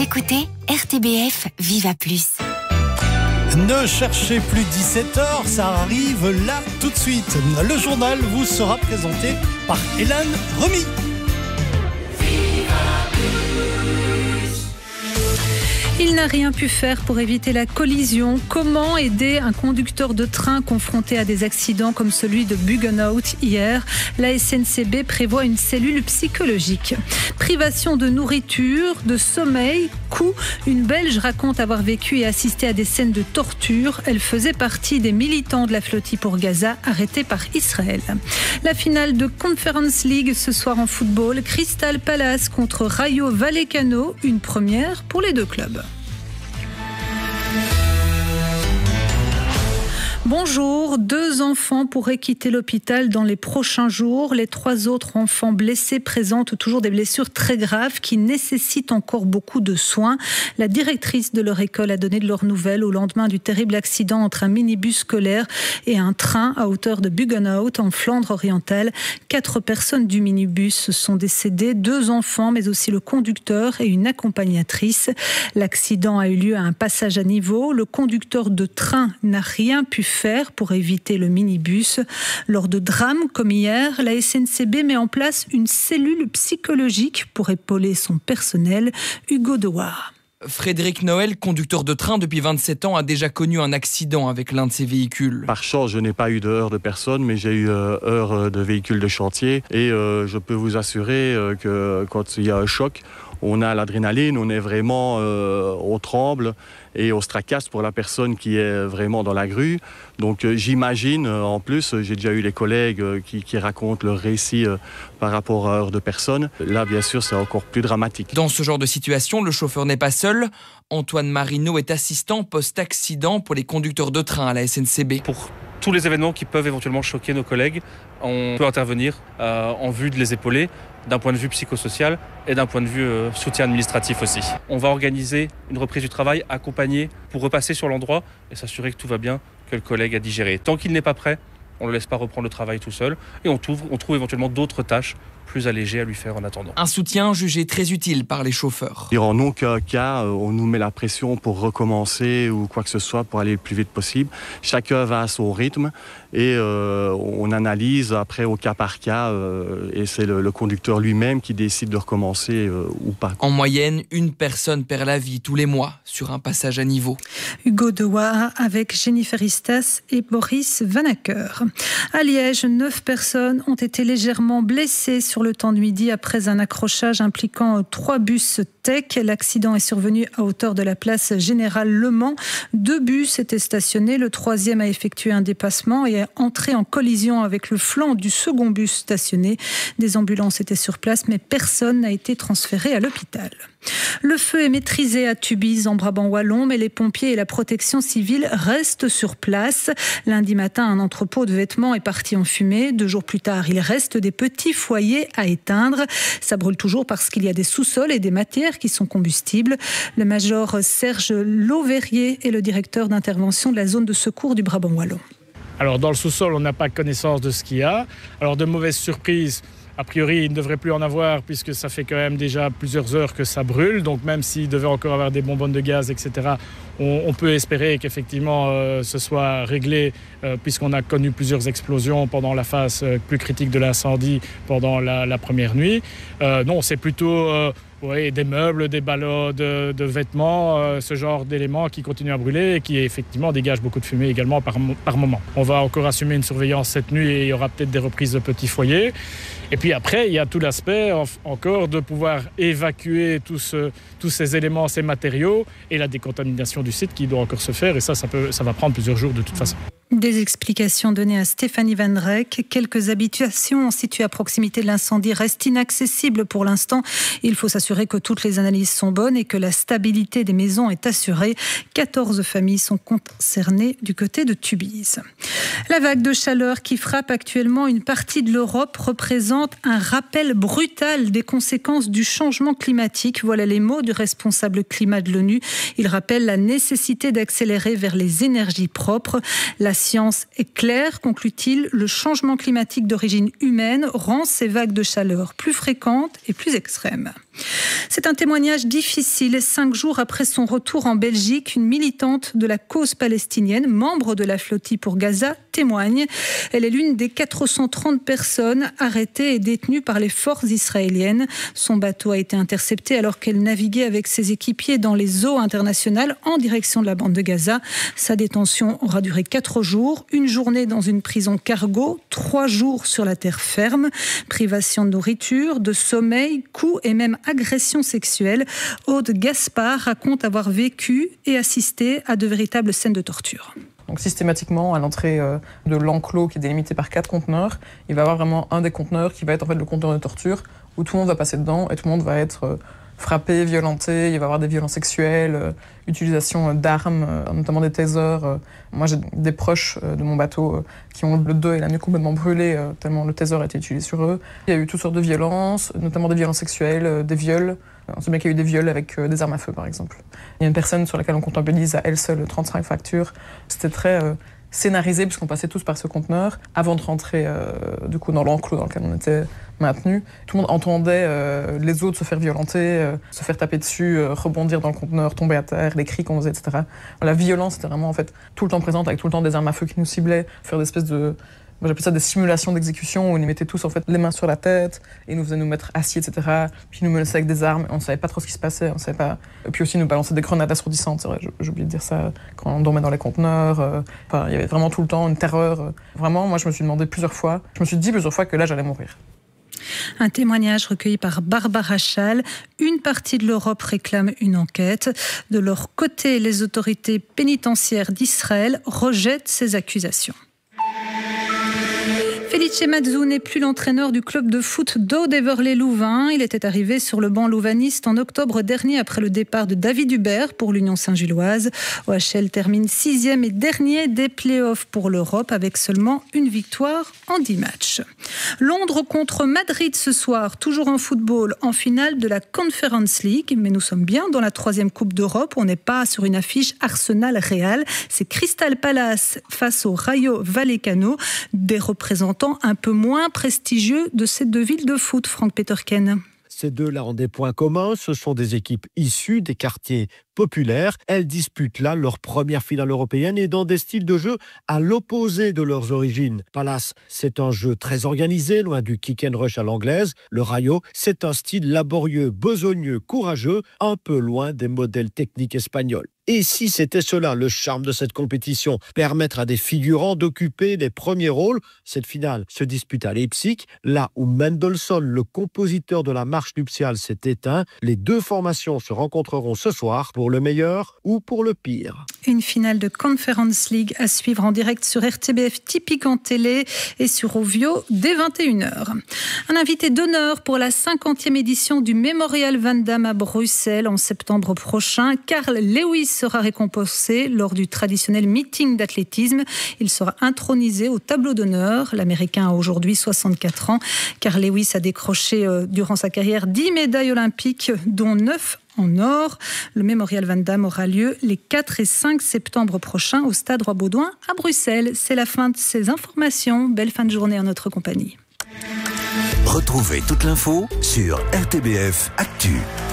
écoutez RTBF Viva Plus. Ne cherchez plus 17h, ça arrive là tout de suite. Le journal vous sera présenté par Hélène Remy. Il n'a rien pu faire pour éviter la collision. Comment aider un conducteur de train confronté à des accidents comme celui de Buggenhout hier? La SNCB prévoit une cellule psychologique. Privation de nourriture, de sommeil, coups. Une Belge raconte avoir vécu et assisté à des scènes de torture. Elle faisait partie des militants de la flottille pour Gaza, arrêtés par Israël. La finale de Conference League ce soir en football. Crystal Palace contre Rayo Vallecano. Une première pour les deux clubs. Bonjour, 2 enfants pourraient quitter l'hôpital dans les prochains jours. Les 3 autres enfants blessés présentent toujours des blessures très graves qui nécessitent encore beaucoup de soins. La directrice de leur école a donné de leurs nouvelles au lendemain du terrible accident entre un minibus scolaire et un train à hauteur de Buggenhout en Flandre orientale. 4 personnes du minibus sont décédées, 2 enfants mais aussi le conducteur et une accompagnatrice. L'accident a eu lieu à un passage à niveau. Le conducteur de train n'a rien pu faire pour éviter le minibus. Lors de drames comme hier, la SNCB met en place une cellule psychologique pour épauler son personnel. Hugo Dewar. Frédéric Noël, conducteur de train depuis 27 ans, a déjà connu un accident avec l'un de ses véhicules. Par chance, je n'ai pas eu de heurts de personne, mais j'ai eu heurts de véhicules de chantier. Et je peux vous assurer que quand il y a un choc, on a l'adrénaline, on est vraiment, on tremble et on se tracasse pour la personne qui est vraiment dans la grue. Donc j'imagine, en plus, j'ai déjà eu les collègues qui racontent leur récit par rapport à heures de personnes. Là, bien sûr, c'est encore plus dramatique. Dans ce genre de situation, le chauffeur n'est pas seul. Antoine Marino est assistant post-accident pour les conducteurs de train à la SNCB. Pour tous les événements qui peuvent éventuellement choquer nos collègues, on peut intervenir en vue de les épauler d'un point de vue psychosocial et d'un point de vue soutien administratif aussi. On va organiser une reprise du travail accompagnée pour repasser sur l'endroit et s'assurer que tout va bien, que le collègue a digéré. Tant qu'il n'est pas prêt, on ne le laisse pas reprendre le travail tout seul et on trouve éventuellement d'autres tâches plus allégées à lui faire en attendant. Un soutien jugé très utile par les chauffeurs. En aucun cas, on nous met la pression pour recommencer ou quoi que ce soit pour aller le plus vite possible. Chacun va à son rythme et on analyse après au cas par cas et c'est le conducteur lui-même qui décide de recommencer ou pas. En moyenne, une personne perd la vie tous les mois sur un passage à niveau. Hugo Dewar avec Jennifer Istas et Boris Vanacker. À Liège, 9 personnes ont été légèrement blessées sur le temps de midi après un accrochage impliquant 3 bus Tech. L'accident est survenu à hauteur de la place Générale Le Mans. 2 bus étaient stationnés. Le 3e a effectué un dépassement et est entré en collision avec le flanc du second bus stationné. Des ambulances étaient sur place, mais personne n'a été transféré à l'hôpital. Le feu est maîtrisé à Tubize, en Brabant wallon, mais les pompiers et la protection civile restent sur place. Lundi matin, un entrepôt de vêtements est parti en fumée. 2 jours plus tard, il reste des petits foyers à éteindre. Ça brûle toujours parce qu'il y a des sous-sols et des matières qui sont combustibles. Le major Serge Lauverrier est le directeur d'intervention de la zone de secours du Brabant wallon. Alors dans le sous-sol, on n'a pas connaissance de ce qu'il y a. Alors de mauvaises surprises, a priori, il ne devrait plus en avoir puisque ça fait quand même déjà plusieurs heures que ça brûle. Donc même s'il devait encore avoir des bonbonnes de gaz, etc., on peut espérer qu'effectivement ce soit réglé puisqu'on a connu plusieurs explosions pendant la phase plus critique de l'incendie pendant la première nuit. Non, c'est plutôt des meubles, des ballots de vêtements, ce genre d'éléments qui continuent à brûler et qui effectivement dégagent beaucoup de fumée également par moment. On va encore assumer une surveillance cette nuit et il y aura peut-être des reprises de petits foyers. Et puis après, il y a tout l'aspect encore de pouvoir évacuer tous ces éléments, ces matériaux et la décontamination du site qui doit encore se faire. Et ça va prendre plusieurs jours de toute façon. Des explications données à Stéphanie Van Reyck. Quelques habitations situées à proximité de l'incendie restent inaccessibles pour l'instant. Il faut s'assurer que toutes les analyses sont bonnes et que la stabilité des maisons est assurée. 14 familles sont concernées du côté de Tubize. La vague de chaleur qui frappe actuellement une partie de l'Europe représente un rappel brutal des conséquences du changement climatique. Voilà les mots du responsable climat de l'ONU. Il rappelle la nécessité d'accélérer vers les énergies propres. La science est claire, conclut-il, le changement climatique d'origine humaine rend ces vagues de chaleur plus fréquentes et plus extrêmes. C'est un témoignage difficile. 5 jours après son retour en Belgique, une militante de la cause palestinienne, membre de la flottille pour Gaza, témoigne. Elle est l'une des 430 personnes arrêtées et détenues par les forces israéliennes. Son bateau a été intercepté alors qu'elle naviguait avec ses équipiers dans les eaux internationales en direction de la bande de Gaza. Sa détention aura duré 4 jours, 1 journée dans une prison cargo, 3 jours sur la terre ferme, privation de nourriture, de sommeil, coups et même agression sexuelle. Aude Gaspard raconte avoir vécu et assisté à de véritables scènes de torture. Donc systématiquement, à l'entrée de l'enclos qui est délimité par 4 conteneurs, il va y avoir vraiment un des conteneurs qui va être en fait le conteneur de torture où tout le monde va passer dedans et tout le monde va être frappé, violenté, il va y avoir des violences sexuelles, utilisation d'armes, notamment des tasers. Moi j'ai des proches de mon bateau qui ont le dos et la nuque complètement brûlés tellement le taser a été utilisé sur eux. Il y a eu toutes sortes de violences, notamment des violences sexuelles, des viols. On sait bien qu'il y a eu des viols avec des armes à feu par exemple. Il y a une personne sur laquelle on comptabilise à elle seule 35 fractures. C'était très scénarisé puisqu'on passait tous par ce conteneur avant de rentrer du coup dans l'enclos dans lequel on était maintenu. Tout le monde entendait les autres se faire violenter, se faire taper dessus, rebondir dans le conteneur, tomber à terre, les cris qu'on faisait, etc. La violence était vraiment en fait tout le temps présente avec tout le temps des armes à feu qui nous ciblaient, faire des espèces de... Moi j'appelle ça des simulations d'exécution où ils nous mettaient tous en fait les mains sur la tête et ils nous faisaient nous mettre assis, etc. Puis ils nous menaçaient avec des armes, on ne savait pas trop ce qui se passait, on savait pas. Et puis aussi ils nous balançaient des grenades assourdissantes, c'est vrai, j'ai oublié de dire ça, quand on dormait dans les conteneurs. Enfin, il y avait vraiment tout le temps une terreur. Vraiment, moi je me suis demandé plusieurs fois, je me suis dit plusieurs fois que là j'allais mourir. Un témoignage recueilli par Barbara Schall. Une partie de l'Europe réclame une enquête. De leur côté, les autorités pénitentiaires d'Israël rejettent ces accusations. Felice Mazzu n'est plus l'entraîneur du club de foot d'Aude-Heverlee-Louvain. Il était arrivé sur le banc louvaniste en octobre dernier après le départ de David Hubert pour l'Union Saint-Gilloise. OHL termine 6e et dernier des play-offs pour l'Europe avec seulement une victoire en 10 matchs. Londres contre Madrid ce soir, toujours en football, en finale de la Conference League. Mais nous sommes bien dans la 3e Coupe d'Europe. On n'est pas sur une affiche Arsenal-Real. C'est Crystal Palace face au Rayo Vallecano, des représentants un peu moins prestigieux de ces 2 villes de foot, Franck Peterken. Ces deux-là ont des points communs, ce sont des équipes issues des quartiers populaires. Elles disputent là leur première finale européenne et dans des styles de jeu à l'opposé de leurs origines. Palace, c'est un jeu très organisé, loin du kick and rush à l'anglaise. Le Rayo, c'est un style laborieux, besogneux, courageux, un peu loin des modèles techniques espagnols. Et si c'était cela, le charme de cette compétition, permettre à des figurants d'occuper les premiers rôles, cette finale se dispute à Leipzig, là où Mendelssohn, le compositeur de la marche nuptiale, s'est éteint. Les 2 formations se rencontreront ce soir pour le meilleur ou pour le pire. Une finale de Conference League à suivre en direct sur RTBF Typique en télé et sur Ovio dès 21h. Un invité d'honneur pour la 50e édition du Mémorial Van Damme à Bruxelles en septembre prochain. Carl Lewis sera récompensé lors du traditionnel meeting d'athlétisme. Il sera intronisé au tableau d'honneur. L'Américain a aujourd'hui 64 ans. Carl Lewis a décroché durant sa carrière 10 médailles olympiques, dont 9 en or. Le Mémorial Van Damme aura lieu les 4 et 5 septembre prochains au Stade Roi-Baudouin à Bruxelles. C'est la fin de ces informations. Belle fin de journée en notre compagnie. Retrouvez toute l'info sur RTBF Actu.